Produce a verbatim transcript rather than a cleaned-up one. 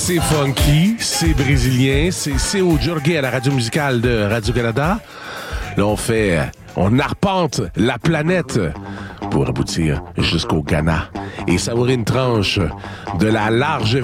C'est funky, c'est brésilien, c'est c'est au Jorge à la radio musicale de Radio-Canada. Là, on fait, on arpente la planète pour aboutir jusqu'au Ghana et savourer une tranche de la large